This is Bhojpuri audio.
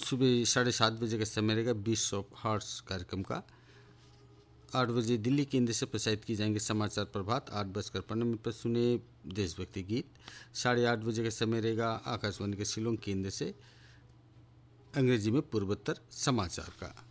सुबह 7:30 बजे का समय रहेगा 20 ऑफ हार्ट्स कार्यक्रम का। 8 बजे दिल्ली केंद्र से प्रसारित किए जाएंगे समाचार प्रभात। 8:15 पर सुने देशभक्ति गीत। 8:30 बजे का समय रहेगा आकाशवाणी के शिलोंग केंद्र से अंग्रेजी में पूर्वोत्तर समाचार का।